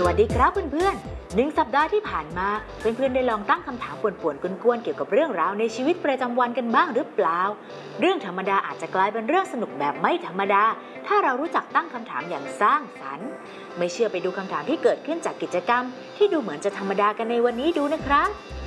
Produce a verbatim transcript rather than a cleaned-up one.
วัสดีครับเพื่อนๆหนึ่งสัปดาห์ที่ผ่านมาเพื่อนๆได้ลองตั้งคำถามป่วนๆกวนๆเกี่ยวกับเรื่องราวในชีวิตประจำวันกันบ้างหรือเปล่าเรื่องธรรมดาอาจจะกลายเป็นเรื่องสนุกแบบไม่ธรรมดาถ้าเรารู้จักตั้งคำถามอย่างสร้างสรรค์ไม่เชื่อไปดูคำถามที่เกิดขึ้นจากกิจกรรมที่ดูเหมือนจะธรรมดากันในวันนี้ดูนะครับ